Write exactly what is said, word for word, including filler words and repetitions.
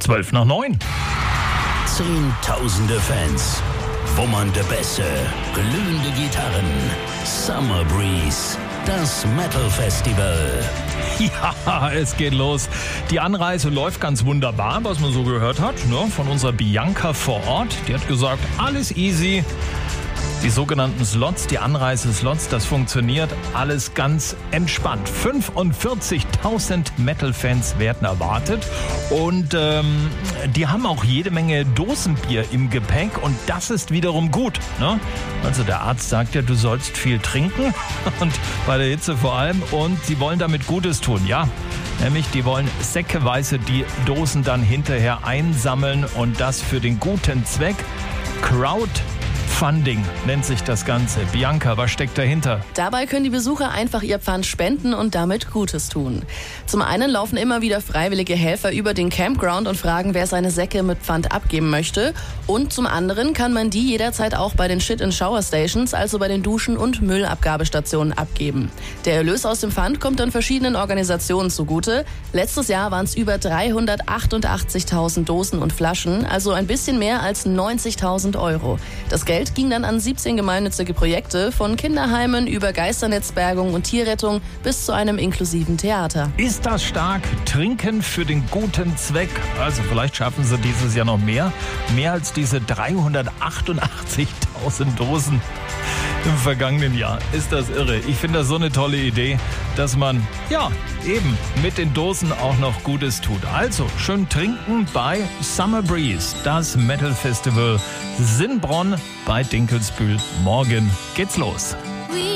zwölf nach neun. Zehntausende Fans, wummernde Bässe, glühende Gitarren, Summer Breeze, das Metal Festival. Ja, es geht los. Die Anreise läuft ganz wunderbar, was man so gehört hat, ne? Von unserer Bianca vor Ort. Die hat gesagt, alles easy. Die sogenannten Slots, die Anreise-Slots, das funktioniert alles ganz entspannt. fünfundvierzigtausend Metal-Fans werden erwartet und ähm, die haben auch jede Menge Dosenbier im Gepäck und das ist wiederum gut, ne? Also der Arzt sagt ja, du sollst viel trinken und bei der Hitze vor allem und sie wollen damit Gutes tun, ja. Nämlich, die wollen säckeweise die Dosen dann hinterher einsammeln und das für den guten Zweck. Crowd Funding nennt sich das Ganze. Bianca, was steckt dahinter? Dabei können die Besucher einfach ihr Pfand spenden und damit Gutes tun. Zum einen laufen immer wieder freiwillige Helfer über den Campground und fragen, wer seine Säcke mit Pfand abgeben möchte. Und zum anderen kann man die jederzeit auch bei den Shit-and-Shower-Stations, also bei den Duschen- und Müllabgabestationen, abgeben. Der Erlös aus dem Pfand kommt dann verschiedenen Organisationen zugute. Letztes Jahr waren es über dreihundertachtundachtzigtausend Dosen und Flaschen, also ein bisschen mehr als neunzigtausend Euro. Das Geld ging dann an siebzehn gemeinnützige Projekte, von Kinderheimen über Geisternetzbergung und Tierrettung bis zu einem inklusiven Theater. Ist das stark? Trinken für den guten Zweck. Also vielleicht schaffen sie dieses Jahr noch mehr. Mehr als diese dreihundertachtundachtzigtausend Dosen im vergangenen Jahr. Ist das irre. Ich finde das so eine tolle Idee, dass man, ja, eben mit den Dosen auch noch Gutes tut. Also, schön trinken bei Summer Breeze, das Metal Festival Sinnbronn bei Dinkelsbühl. Morgen geht's los.